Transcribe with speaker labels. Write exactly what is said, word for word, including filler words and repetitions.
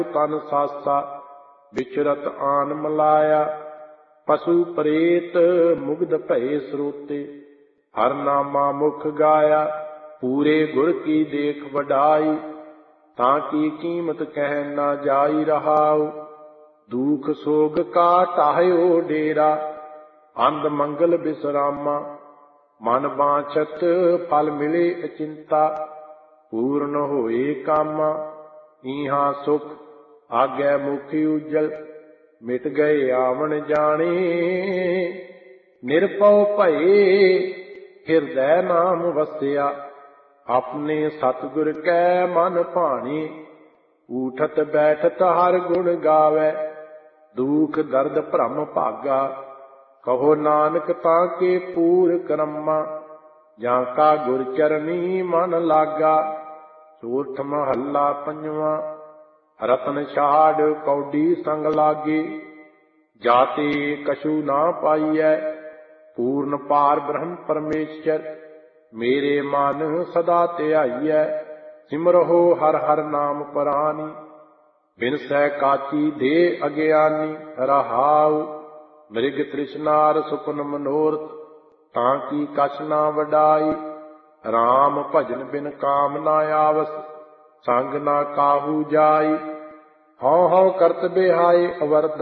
Speaker 1: ਤਨ ਸਾਸਾ ਵਿਚਰਤ ਆਨ ਮਲਾਇਆ। ਪਸ਼ੂ ਪ੍ਰੇਤ ਮੁਗਧ ਭਏ ਸਰੋਤੇ ਹਰ ਨਾਮਾ ਮੁਖ ਗਾਇਆ। ਪੂਰੇ ਗੁਰ ਕੀ ਦੇਖ ਵਡਾਈ ਤਾਂ ਕੀ ਕੀਮਤ ਕਹਿ ਨਾ ਜਾਈ ਰਹਾਉ। ਦੁਖ ਸੋਗ ਕਾ ਟਾਹਿਓ ਡੇਰਾ ਅੰਧ ਮੰਗਲ ਬਿਸਰਾਮਾ। ਮਨ ਬਾਂਛਤ ਫਲ ਮਿਲੇ ਅਚਿੰਤਾ ਪੂਰਨ ਹੋਏ ਕਾਮਾ। ਈਹਾਂ ਸੁਖ ਆਗੈ ਮੁਖ ਉਜਲ ਮਿਟ ਗਏ ਆਵਣ ਜਾਣੇ। ਨਿਰਭਉ ਭਏ ਹਿਰਦੈ ਨਾਮ ਵਸਿਆ ਆਪਣੇ ਸਤਿਗੁਰ ਕੈ ਮਨ ਭਾਣੇ। ਊਠਤ ਬੈਠਤ ਹਰ ਗੁਣ ਗਾਵੈ ਦੁਖ ਦਰਦ ਭਰਮ ਭਾਗਾ। ਕਹੋ ਨਾਨਕ ਤਾਂ ਕੇ ਪੂਰ ਕਰਮਾ ਜਾਂ ਕਾ ਗੁਰ ਚਰਨੀ ਮਨ ਲਾਗਾ। ਚੌਥ ਮਹੱਲਾ ਪੰਜਵਾਂ। ਰਤਨ ਛਾੜ ਕੌਡੀ ਸੰਗ ਲਾਗੇ ਜਾਤੇ ਕਛੂ ਨਾ ਪਾਈਐ। ਪੂਰਨ ਪਾਰ ਬ੍ਰਹਮ ਪਰਮੇਸ਼ਰ ਮੇਰੇ ਮਨ ਸਦਾ ਧਿਆਈਐ। ਸਿਮਰਹੁ ਹਰ ਹਰ ਨਾਮ ਪਰਾਨੀ ਬਿਨਸੈ ਕਾਚੀ ਦੇ ਅਗਿਆਨੀ। ਰਹਾਉ ਮ੍ਰਿਗ ਤ੍ਰਿਸ਼ਨਾਰ ਸੁਪਨ ਮਨੋਰਥ ਤਾਂ ਕੀ ਕਛ ਨਾ ਵਡਾਈ। ਰਾਮ ਭਜਨ ਬਿਨ ਕਾਮ ਨਾ ਆਵਸ ਸੰਗ ਨਾ ਕਾਹੂ ਜਾਈ। ਹਉ ਹਉ ਕਰਤ ਬਿਹਾਏ ਅਵਰਦਾ